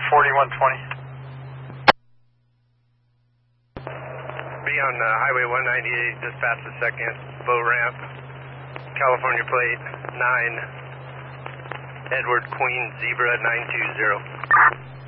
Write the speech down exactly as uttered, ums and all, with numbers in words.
forty-one twenty. Be on uh, Highway one ninety-eight, just past the second bow ramp. California plate nine, Edward Queen Zebra nine two zero.